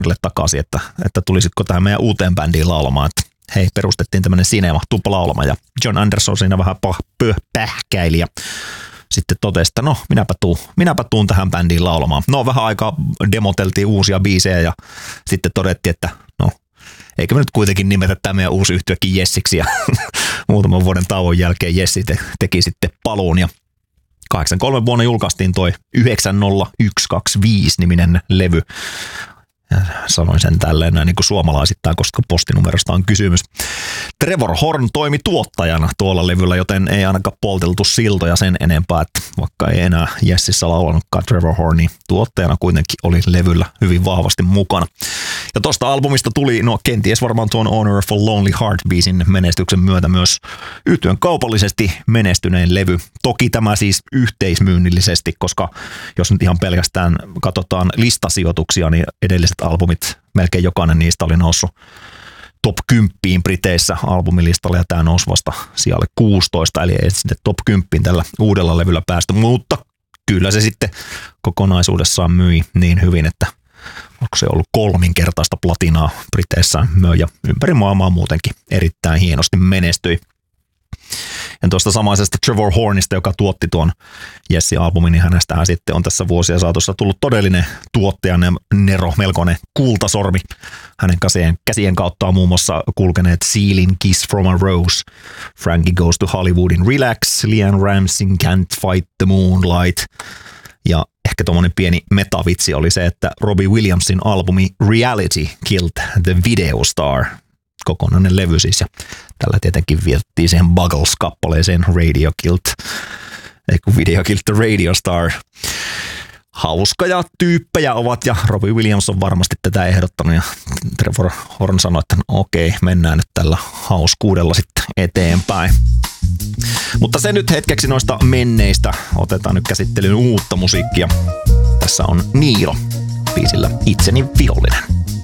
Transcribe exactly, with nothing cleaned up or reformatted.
takaisin, että, että tulisitko tähän meidän uuteen bändiin laulamaan, että hei, perustettiin tämmöinen Cinema, tuppa laulama, ja John Anderson siinä vähän pah- pähkäili ja sitten totesi, että no minäpä tuun, minäpä tuun tähän bändiin laulamaan. No vähän aikaa demoteltiin uusia biisejä ja sitten todettiin, että no eikö me nyt kuitenkin nimetä tämä meidän uusi yhtyekin Jessiksi, ja muutaman vuoden tauon jälkeen Jessi te, teki sitten paluun, ja kahdeksankymmentäkolme vuonna julkaistiin toi yhdeksän nolla yksi kaksi viisi niminen levy. Ja sanoin sen tälleen näin niin kuin suomalaisittain, koska postinumerosta on kysymys. Trevor Horn toimi tuottajana tuolla levyllä, joten ei ainakaan polteltu siltoja sen enempää, että vaikka ei enää Jessissä laulanutkaan Trevor Horn, niin tuottajana kuitenkin oli levyllä hyvin vahvasti mukana. Ja tosta albumista tuli, no kenties varmaan tuon Honor of a Lonely Heart-biisin menestyksen myötä myös yhtyeen kaupallisesti menestyneen levy. Toki tämä siis yhteismyynnillisesti, koska jos nyt ihan pelkästään katsotaan listasijoituksia, niin edelliset albumit, melkein jokainen niistä oli noussut top kymmenen Briteissä albumilistalla, ja tämä nousi vasta sijalle kuusitoista, eli ei sitten top kymmenen tällä uudella levyllä päästä, mutta kyllä se sitten kokonaisuudessaan myi niin hyvin, että onko se ollut kolminkertaista platinaa Briteissä möi, ja ympäri maailmaa muutenkin erittäin hienosti menestyi. Ja tuosta samaisesta Trevor Hornista, joka tuotti tuon Jessi-albumin, niin hänestähän sitten on tässä vuosien saatossa tullut todellinen tuottajan Nero, melkoinen kultasormi. Hänen käsien, käsien kautta on muun muassa kulkeneet Sealin Kiss from a Rose, Frankie Goes to Hollywoodin Relax, Leanne Ramsin Can't Fight the Moonlight. Ja ehkä tuommoinen pieni metavitsi oli se, että Robbie Williamsin albumi Reality Killed the Video Star, kokonainen levy siis, ja tällä tietenkin vietettiin siihen Buggles-kappaleeseen Radio Killed, ei kun Video Killed the Radio Star. Hauskoja tyyppejä ovat, ja Robbie Williams on varmasti tätä ehdottanut, ja Trevor Horn sanoi, että no okei, mennään nyt tällä hauskuudella sitten eteenpäin. Mutta se nyt hetkeksi noista menneistä. Otetaan nyt käsittelyyn uutta musiikkia. Tässä on Niilo biisillä Itseni vihollinen.